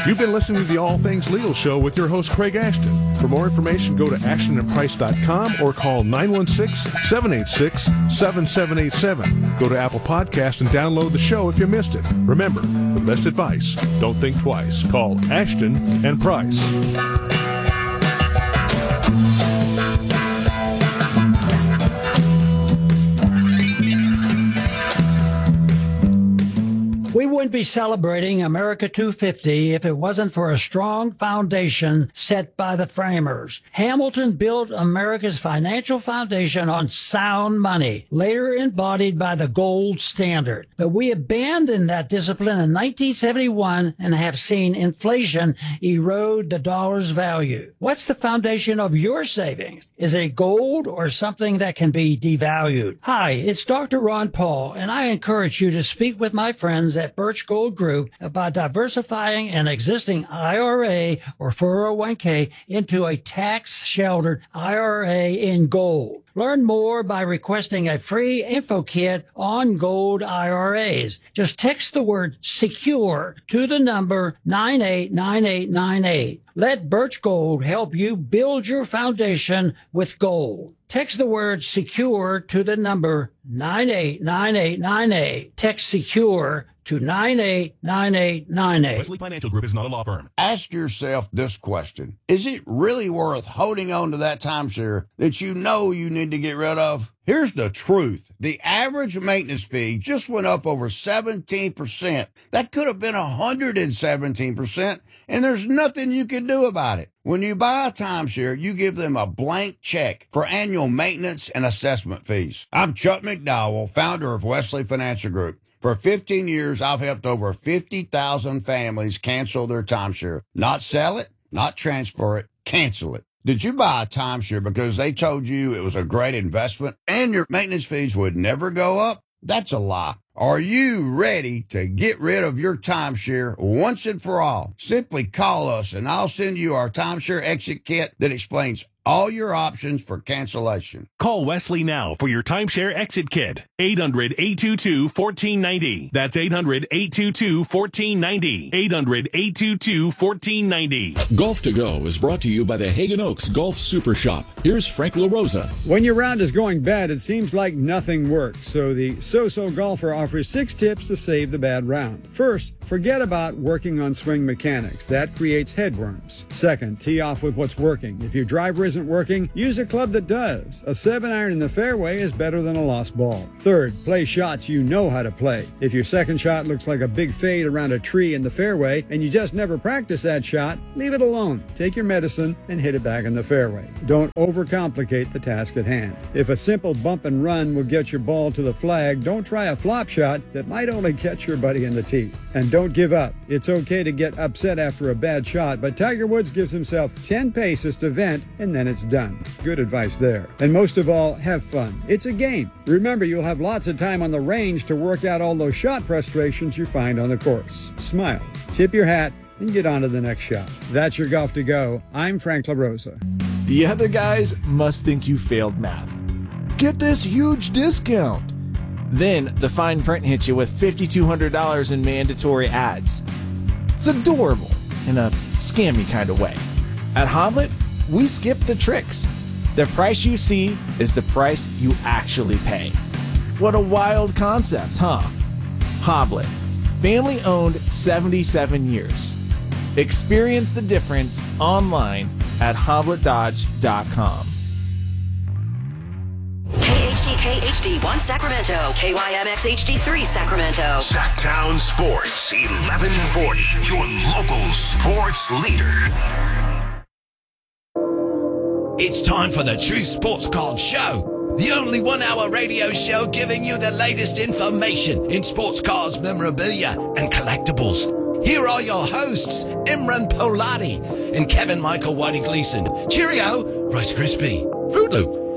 You've been listening to the All Things Legal Show with your host, Craig Ashton. For more information, go to ashtonandprice.com or call 916-786-7787. Go to Apple Podcast and download the show if you missed it. Remember, the best advice, don't think twice. Call Ashton and Price. We wouldn't be celebrating America 250 if it wasn't for a strong foundation set by the framers. Hamilton built America's financial foundation on sound money, later embodied by the gold standard. But we abandoned that discipline in 1971 and have seen inflation erode the dollar's value. What's the foundation of your savings? Is it gold or something that can be devalued? Hi, it's Dr. Ron Paul, and I encourage you to speak with my friends at Birch Gold Group about diversifying an existing IRA or 401k into a tax-sheltered IRA in gold. Learn more by requesting a free info kit on gold IRAs. Just text the word SECURE to the number 989898. Let Birch Gold help you build your foundation with gold. Text the word SECURE to the number 989898. Text SECURE to 989898. Wesley Financial Group is not a law firm. Ask yourself this question. Is it really worth holding on to that timeshare that you know you need to get rid of? Here's the truth. The average maintenance fee just went up over 17%. That could have been 117%, and there's nothing you can do about it. When you buy a timeshare, you give them a blank check for annual maintenance and assessment fees. I'm Chuck McDowell, founder of Wesley Financial Group. For 15 years, I've helped over 50,000 families cancel their timeshare. Not sell it, not transfer it, cancel it. Did you buy a timeshare because they told you it was a great investment and your maintenance fees would never go up? That's a lie. Are you ready to get rid of your timeshare once and for all? Simply call us and I'll send you our timeshare exit kit that explains all your options for cancellation. Call Wesley now for your timeshare exit kit. 800-822-1490. That's 800-822-1490. 800-822-1490. Golf to Go is brought to you by the Hagen Oaks Golf Super Shop. Here's Frank LaRosa. When your round is going bad, it seems like nothing works. So the So-So Golfer offers 6 tips to save the bad round. First, forget about working on swing mechanics. That creates headworms. Second, tee off with what's working. If your driver isn't working, use a club that does. A 7-iron in the fairway is better than a lost ball. Third, play shots you know how to play. If your second shot looks like a big fade around a tree in the fairway and you just never practice that shot, leave it alone. Take your medicine and hit it back in the fairway. Don't overcomplicate the task at hand. If a simple bump and run will get your ball to the flag, don't try a flop shot that might only catch your buddy in the tee. And don't give up. It's okay to get upset after a bad shot, but Tiger Woods gives himself 10 paces to vent and then it's done. Good advice there. And most of all, have fun. It's a game. Remember, you'll have lots of time on the range to work out all those shot frustrations you find on the course. Smile, tip your hat, and get on to the next shot. That's your Golf to Go. I'm Frank LaRosa. The other guys must think you failed math. Get this huge discount. Then the fine print hits you with $5,200 in mandatory ads. It's adorable in a scammy kind of way. At Hoblet, we skip the tricks. The price you see is the price you actually pay. What a wild concept, huh? Hoblet, family owned 77 years. Experience the difference online at hobletdodge.com. KHD1 Sacramento, KYMX HD3 Sacramento. Sacktown Sports 1140, your local sports leader. It's time for the True Sports Card Show, the only 1-hour radio show giving you the latest information in sports cards, memorabilia, and collectibles. Here are your hosts, Imran Poladi and Kevin Michael Whitey Gleason. Cheerio, Rice Krispie, Fruit Loop.